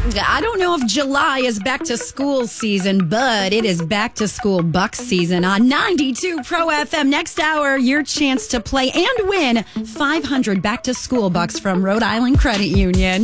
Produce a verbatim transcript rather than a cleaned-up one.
I don't know if July is back to school season, but it is back to school Bucks season on ninety-two Pro F M. Next hour, your chance to play and win five hundred back to school bucks from Rhode Island Credit Union.